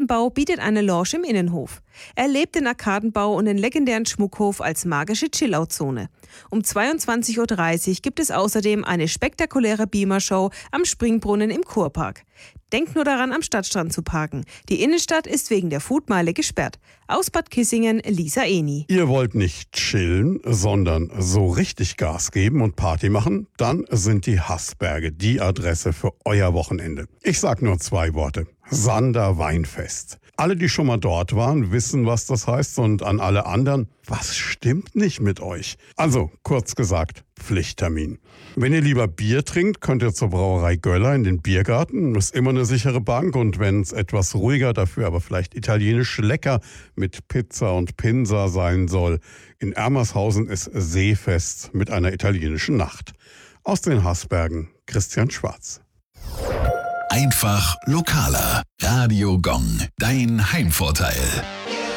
Arkadenbau bietet eine Lounge im Innenhof. Erlebt den Arkadenbau und den legendären Schmuckhof als magische Chillout-Zone. Um 22.30 Uhr gibt es außerdem eine spektakuläre Beamer-Show am Springbrunnen im Kurpark. Denkt nur daran, am Stadtstrand zu parken. Die Innenstadt ist wegen der Foodmeile gesperrt. Aus Bad Kissingen, Lisa Eni. Ihr wollt nicht chillen, sondern so richtig Gas geben und Party machen? Dann sind die Haßberge die Adresse für euer Wochenende. Ich sag nur 2 Worte. Sander Weinfest. Alle, die schon mal dort waren, wissen, was das heißt, und an alle anderen, was stimmt nicht mit euch? Also, kurz gesagt, Pflichttermin. Wenn ihr lieber Bier trinkt, könnt ihr zur Brauerei Göller in den Biergarten. Ist immer eine sichere Bank, und wenn es etwas ruhiger, dafür aber vielleicht italienisch lecker mit Pizza und Pinsa sein soll, in Ermershausen ist Seefest mit einer italienischen Nacht. Aus den Haßbergen, Christian Schwarz. Einfach lokaler. Radio Gong, dein Heimvorteil.